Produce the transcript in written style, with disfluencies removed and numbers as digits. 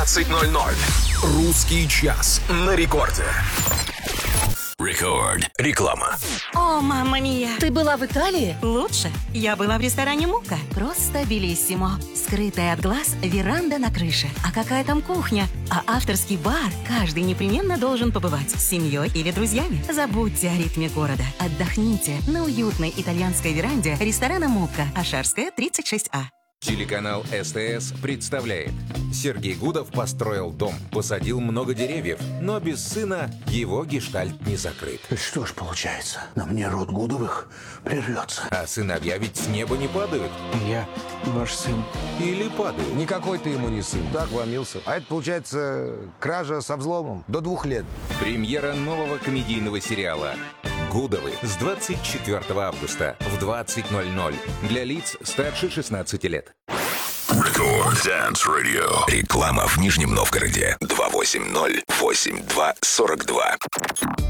17:00. Русский час на рекорде. Рекорд. Реклама. О, мамма мия! Ты была в Италии? Лучше. Я была в ресторане «Мука». Просто белиссимо. Скрытая от глаз веранда на крыше. А какая там кухня? А авторский бар каждый непременно должен побывать с семьей или друзьями. Забудьте о ритме города. Отдохните на уютной итальянской веранде ресторана «Мука». Ашарская, 36А. Телеканал СТС представляет. Сергей Гудов построил дом, посадил много деревьев, но без сына его гештальт не закрыт. Что ж получается, на мне род Гудовых прервется. А сыновья ведь с неба не падают. Я ваш сын. Или падают. Никакой ты ему не сын. Так вломился. А это, получается, кража со взломом. До 2 лет. Премьера нового комедийного сериала «Гудовы» с 24 августа в 20:00 для лиц старше 16 лет. Рекорд Dance Radio. Реклама в Нижнем Новгороде. 280-82-42.